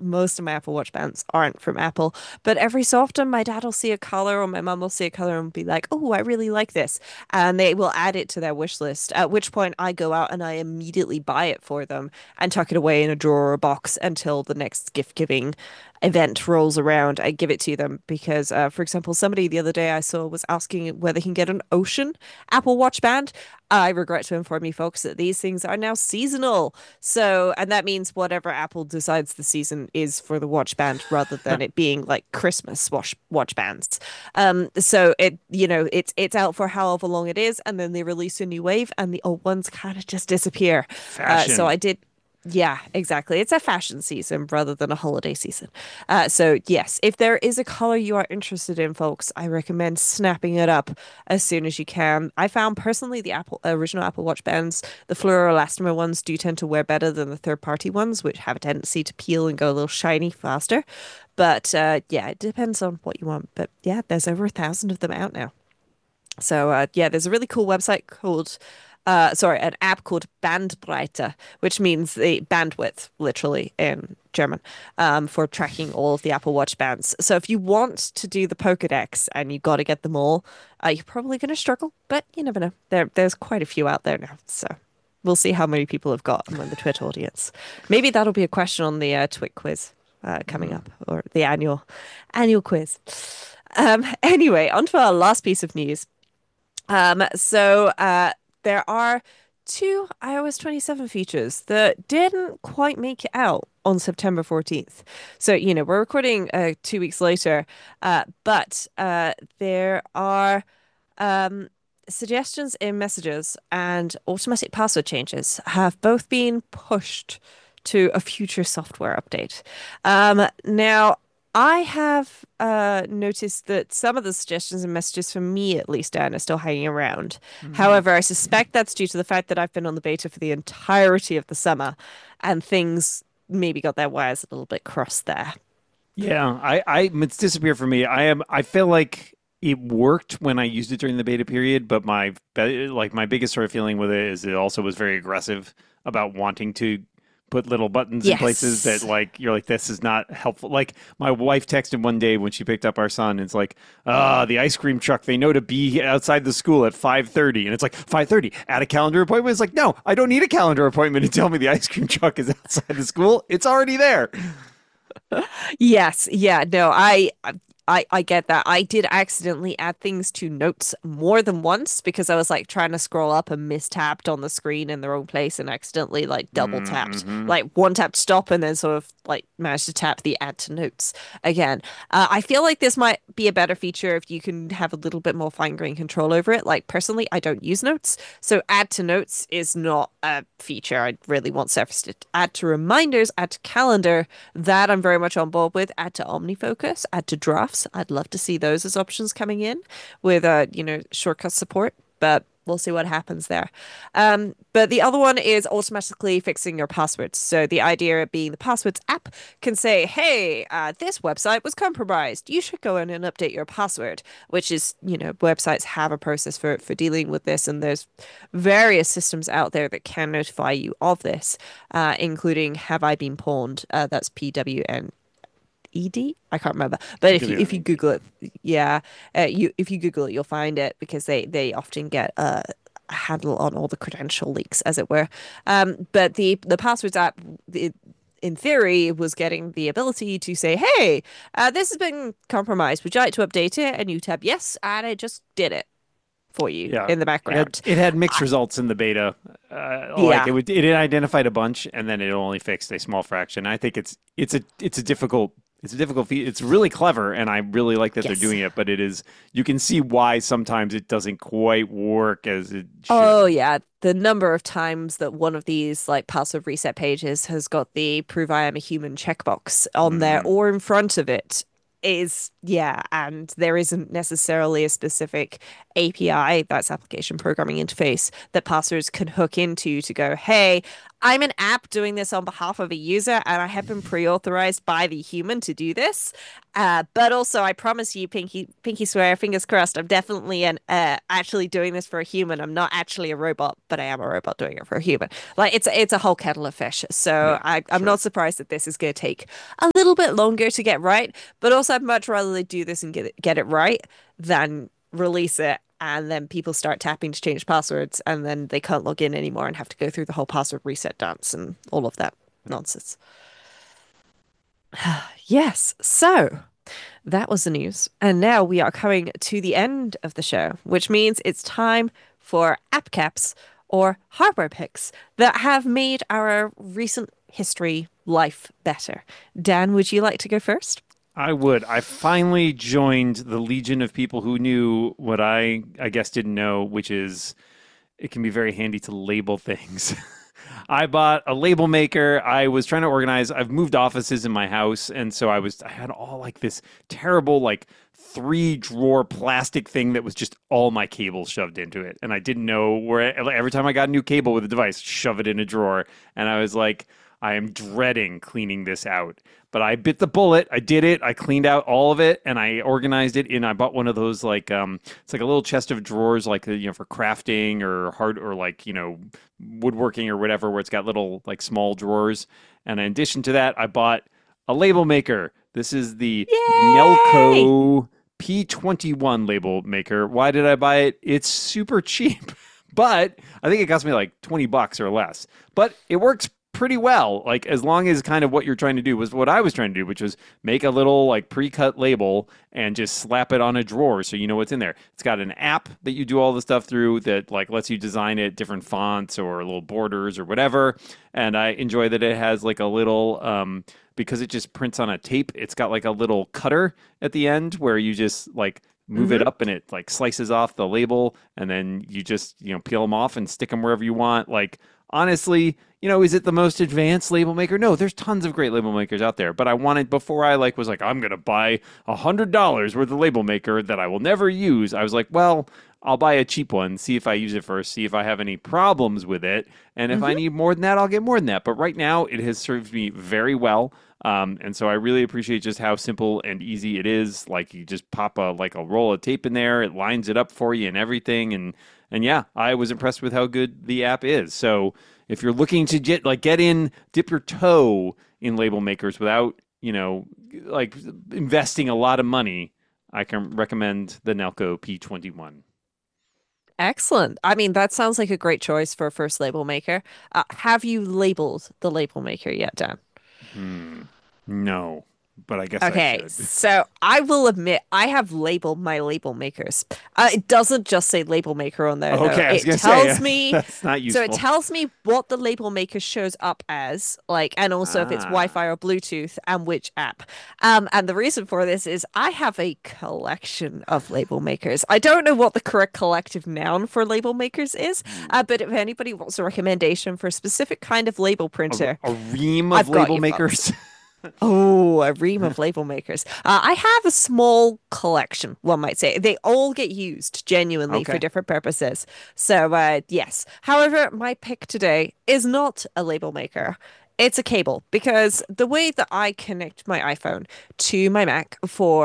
most of my Apple Watch bands aren't from Apple, but every so often my dad will see a color or my mum will see a color and be like, "Oh, I really like this," and they will add it to their wish list. At which point I go out and I immediately buy it for them and tuck it away in a drawer or a box until the next gift giving event rolls around. I give it to them because, for example, somebody the other day I saw was asking whether he can get an Ocean Apple Watch band. I regret to inform you folks that these things are now seasonal. So, and that means whatever Apple decides the season is for the watch band rather than it being like Christmas watch bands. So it's out for however long it is, and then they release a new wave and the old ones kind of just disappear. So Fashion. I did yeah, exactly. It's a fashion season rather than a holiday season. So yes, if there is a color you are interested in, folks, I recommend snapping it up as soon as you can. I found personally the original Apple Watch bands, the fluoroelastomer ones do tend to wear better than the third-party ones, which have a tendency to peel and go a little shiny faster. But yeah, it depends on what you want. But yeah, there's over 1,000 of them out now. So yeah, there's a really cool website called an app called Bandbreite, which means the bandwidth, literally in German, for tracking all of the Apple Watch bands. So if you want to do the Pokedex and you got to get them all, you're probably going to struggle, but you never know. There's quite a few out there now, so we'll see how many people have got among the Twit audience. Maybe that'll be a question on the Twit quiz coming Mm. up, or the annual quiz. Anyway, on to our last piece of news. There are two iOS 27 features that didn't quite make it out on September 14th. So, we're recording 2 weeks later, but there are um, suggestions in messages and automatic password changes have both been pushed to a future software update. Now, I have noticed that some of the suggestions and messages for me, at least, Dan, are still hanging around. Mm. However, I suspect that's due to the fact that I've been on the beta for the entirety of the summer and things maybe got their wires a little bit crossed there. Yeah, it's disappeared for me. I feel like it worked when I used it during the beta period, but my biggest sort of feeling with it is it also was very aggressive about wanting to put little buttons in places that Yes. like you're like this is not helpful. Like my wife texted one day when she picked up our son, it's like, the ice cream truck, they know to be outside the school at 5:30, and it's like 5:30 at a calendar appointment. It's like, no, I don't need a calendar appointment to tell me the ice cream truck is outside the school. It's already there. Yes, yeah, no, I get that. I did accidentally add things to notes more than once because I was like trying to scroll up and mistapped on the screen in the wrong place and accidentally like double tapped, Mm-hmm. like one tap to stop and then sort of like managed to tap the add to notes again. I feel like this might be a better feature if you can have a little bit more fine-grained control over it. Like personally, I don't use notes, so add to notes is not a feature I really want Surface to add to reminders, add to calendar. That I'm very much on board with. Add to OmniFocus, add to drafts. I'd love to see those as options coming in with shortcut support, but we'll see what happens there. But the other one is automatically fixing your passwords. So the idea being the passwords app can say, hey, this website was compromised. You should go in and update your password, which is, websites have a process for dealing with this. And there's various systems out there that can notify you of this, including Have I Been Pawned? That's PWNED. I can't remember, but if you Google it, yeah, if you Google it, you'll find it because they often get a handle on all the credential leaks, as it were. But the passwords app, in theory, was getting the ability to say, "Hey, this has been compromised. Would you like to update it?" And you tap yes, and it just did it for you Yeah, in the background. it had mixed I, results in the beta. Like yeah. it identified a bunch and then it only fixed a small fraction. I think it's a difficult feat. It's really clever and I really like that they're Yes. doing it. But it is you can see why sometimes it doesn't quite work as it Oh should. yeah, the number of times that one of these like passive reset pages has got the prove I am a human checkbox on there Hmm. or in front of it is yeah, and there isn't necessarily a specific API, that's application programming interface, that passwords can hook into to go, hey, I'm an app doing this on behalf of a user, and I have been pre-authorized by the human to do this. But also, I promise you, pinky swear, fingers crossed, I'm definitely an actually doing this for a human. I'm not actually a robot, but I am a robot doing it for a human. Like it's a whole kettle of fish. So Yeah, I'm sure. not surprised that this is going to take a little bit longer to get right. But also, I'd much rather they do this and get it right than release it and then people start tapping to change passwords and then they can't log in anymore and have to go through the whole password reset dance and all of that Yeah. nonsense. Yes, so that was the news. And now we are coming to the end of the show, which means it's time for app caps or hardware picks that have made our recent history life better. Dan, would you like to go first? I would. I finally joined the legion of people who knew what I guess didn't know, which is it can be very handy to label things. I bought a label maker. I was trying to organize. I've moved offices in my house, and so I had all like this terrible like three drawer plastic thing that was just all my cables shoved into it, and I didn't know where. Every time I got a new cable with a device, shove it in a drawer, and I was like, I am dreading cleaning this out. But I bit the bullet. I did it. I cleaned out all of it and I organized it in. I bought one of those like it's like a little chest of drawers, like for crafting or hard or like woodworking or whatever, where it's got little like small drawers. And in addition to that, I bought a label maker. This is the Yay! Nelco P21 label maker. Why did I buy it? It's super cheap, but I think it cost me like $20 or less. But it works pretty well. Like as long as kind of what you're trying to do was what I was trying to do, which was make a little like pre-cut label and just slap it on a drawer so you know what's in there. It's got an app that you do all the stuff through that like lets you design it different fonts or little borders or whatever. And I enjoy that it has like a little because it just prints on a tape, it's got like a little cutter at the end where you just like move it Hmm. up and it like slices off the label and then you just peel them off and stick them wherever you want. Like honestly, is it the most advanced label maker? No, there's tons of great label makers out there. But I wanted before I like was like I'm gonna buy $100 worth of label maker that I will never use. I was like, well, I'll buy a cheap one, see if I use it first, see if I have any problems with it, and if I Hmm. need more than that, I'll get more than that. But right now, it has served me very well. And so I really appreciate just how simple and easy it is. Like you just pop a roll of tape in there, it lines it up for you and everything. And yeah, I was impressed with how good the app is. So if you're looking to get in, dip your toe in label makers without, like investing a lot of money, I can recommend the Nelco P21. Excellent. I mean, that sounds like a great choice for a first label maker. Have you labeled the label maker yet, Dan? Hmm. No, but I guess I Okay, should. so I will admit I have labeled my label makers. It doesn't just say label maker on there though. Okay, I was It gonna say tells me, that's not so it useful. tells me what the label maker shows up as, like, and also if it's Ah. Wi-Fi or Bluetooth and which app. And the reason for this is I have a collection of label makers. I don't know what the correct collective noun for label makers is, Hmm. but if anybody wants a recommendation for a specific kind of label printer, A ream of I've got label you, folks. makers. Oh, a ream of label makers. I have a small collection, one might say. They all get used genuinely for Okay. different purposes. So, yes. However, my pick today is not a label maker. It's a cable because the way that I connect my iPhone to my Mac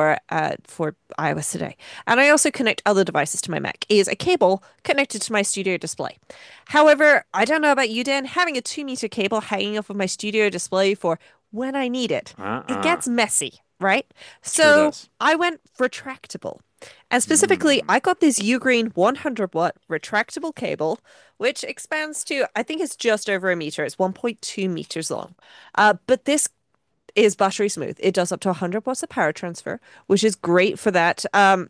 for iOS today, and I also connect other devices to my Mac, is a cable connected to my studio display. However, I don't know about you, Dan, having a 2 meter cable hanging off of my studio display for when I need it. It Uh-uh. gets messy, right? Sure So does. I went retractable. And specifically, Hmm. I got this Ugreen 100-watt retractable cable, which expands to, I think it's just over a meter. It's 1.2 meters long. But this is battery smooth. It does up to 100 watts of power transfer, which is great for that.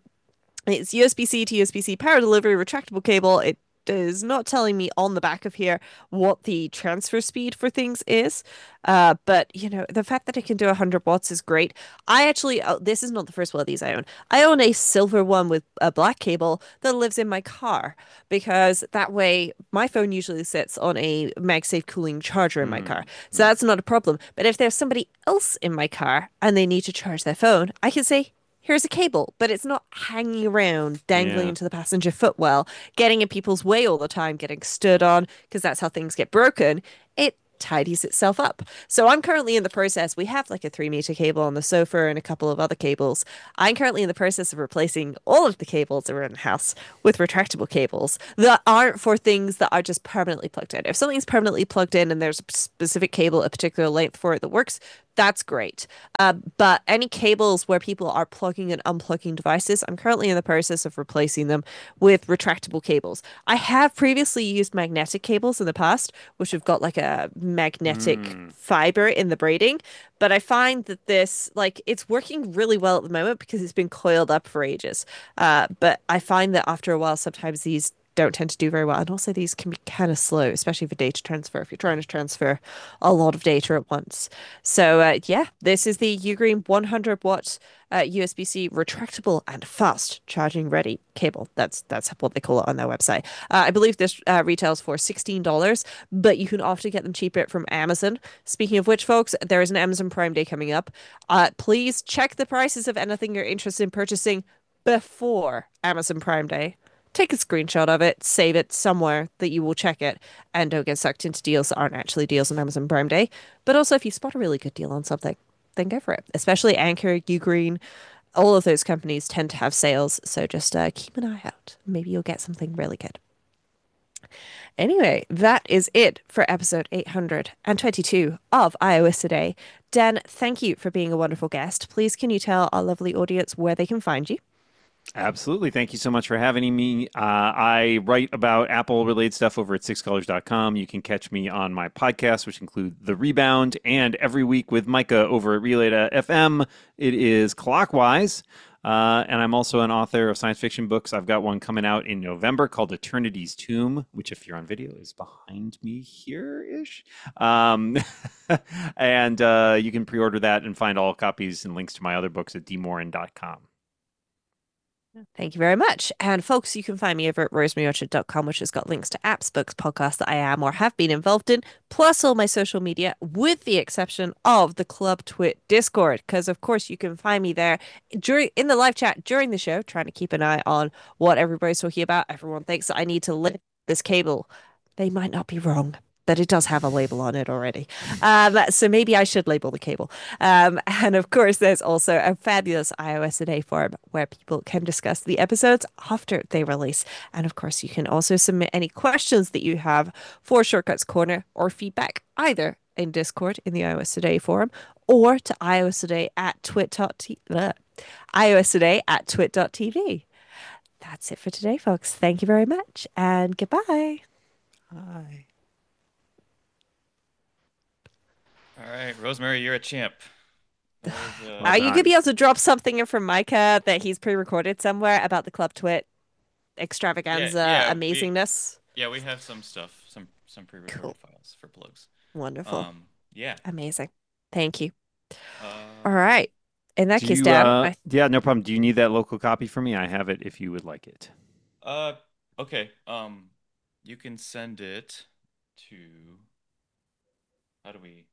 It's USB-C to USB-C power delivery retractable cable. It is not telling me on the back of here what the transfer speed for things is. But the fact that it can do 100 watts is great. I actually, this is not the first one of these I own. I own a silver one with a black cable that lives in my car because that way my phone usually sits on a MagSafe cooling charger in my car. Hmm. So that's not a problem. But if there's somebody else in my car and they need to charge their phone, I can say, here's a cable, but it's not hanging around, dangling Yeah. into the passenger footwell, getting in people's way all the time, getting stood on, because that's how things get broken. It tidies itself up. So I'm currently in the process. We have like a 3 meter cable on the sofa and a couple of other cables. I'm currently in the process of replacing all of the cables around the house with retractable cables that aren't for things that are just permanently plugged in. If something's permanently plugged in and there's a specific cable, a particular length for it that works, that's great. But any cables where people are plugging and unplugging devices, I'm currently in the process of replacing them with retractable cables. I have previously used magnetic cables in the past, which have got like a magnetic Mm. fiber in the braiding. But I find that this, like, it's working really well at the moment because it's been coiled up for ages. But I find that after a while, sometimes these don't tend to do very well. And also, these can be kind of slow, especially for data transfer, if you're trying to transfer a lot of data at once. So, yeah, this is the Ugreen 100 watt USB-C retractable and fast charging ready cable. That's what they call it on their website. I believe this retails for $16, but you can often get them cheaper from Amazon. Speaking of which, folks, there is an Amazon Prime Day coming up. Please check the prices of anything you're interested in purchasing before Amazon Prime Day. Take a screenshot of it, save it somewhere that you will check it, and don't get sucked into deals that aren't actually deals on Amazon Prime Day. But also, if you spot a really good deal on something, then go for it. Especially Anchor, Ugreen, all of those companies tend to have sales, so just keep an eye out. Maybe you'll get something really good. Anyway, that is it for episode 822 of iOS Today. Dan, thank you for being a wonderful guest. Please, can you tell our lovely audience where they can find you? Absolutely. Thank you so much for having me. I write about Apple related stuff over at sixcolors.com. You can catch me on my podcast, which include The Rebound, and every week with Micah over at Relay.fm. It is Clockwise. And I'm also an author of science fiction books. I've got one coming out in November called Eternity's Tomb, which, if you're on video, is behind me here-ish. And you can pre-order that and find all copies and links to my other books at dmorin.com. Thank you very much. And folks, you can find me over at rosemaryorchard.com, which has got links to apps, books, podcasts that I am or have been involved in, plus all my social media, with the exception of the Club Twit Discord. Because of course you can find me there during in the live chat during the show, trying to keep an eye on what everybody's talking about. Everyone thinks that I need to lift this cable. They might not be wrong. That it does have a label on it already. So maybe I should label the cable. And of course, there's also a fabulous iOS Today forum where people can discuss the episodes after they release. And of course, you can also submit any questions that you have for Shortcuts Corner or feedback either in Discord in the iOS Today forum or to iOS Today at iOS Today at twit.tv. That's it for today, folks. Thank you very much and goodbye. Hi. All right, Rosemary, you're a champ. That was Well Are you gonna done. be able to drop something in from Micah that he's pre-recorded somewhere about the Club Twit yeah, extravaganza yeah, amazingness? we have some stuff, some Cool. pre-recorded files for plugs. Wonderful. Yeah. Amazing. Thank you. All Um, right. In that Do case, you, Dan, yeah, no problem. Do you need that local copy for me? I have it if you would like it. uh, okay. You can send it to. How do we?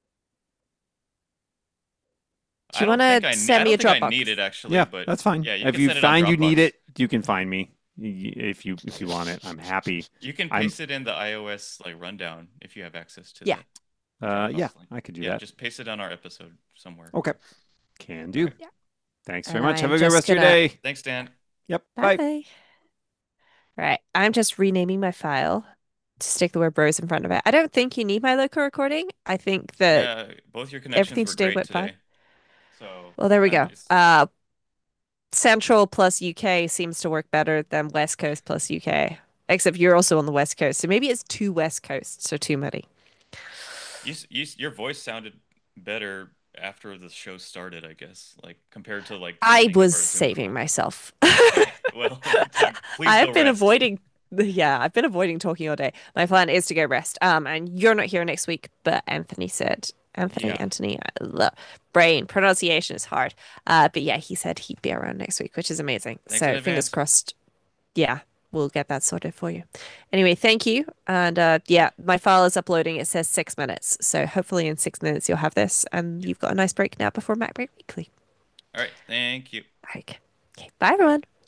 do you want to I send me don't a think I need Dropbox? it actually, Yeah, but that's fine. yeah, you If can you send it on find you need Dropbox. it, you can find me. If you want it, I'm happy. You can I'm paste it in the iOS like rundown if you have access to Yeah. the yeah, Dropbox link. I could do Yeah, that. just paste it on our episode somewhere. Okay. Can All do. right. Yeah. Thanks very And much. I Have am a good just rest of your gonna day. Thanks, Dan. Yep. Bye. bye. All right. I'm just renaming my file to stick the word bros in front of it. I don't think you need my local recording. I think that Yeah, both your connections everything were today great went fine. today. So Well, there we I go. just Central plus UK seems to work better than West Coast plus UK. Except you're also on the West Coast, so maybe it's two West Coasts or too many. your voice sounded better after the show started, I guess, like compared to like the I beginning of was our Zoom saving call. myself. Okay, well, then please I've go been rest. avoiding yeah, I've been avoiding talking all day. My plan is to go rest. And you're not here next week, but Anthony said Yeah. Anthony, brain pronunciation is hard. But yeah, he said he'd be around next week, which is amazing. Thanks in So fingers advance. crossed. Yeah, we'll get that sorted for you. Anyway, thank you. And yeah, my file is uploading. It says 6 minutes. So hopefully in 6 minutes you'll have this and Yeah. you've got a nice break now before Mac Break Weekly. All right. Thank you. Okay. Okay. Bye everyone.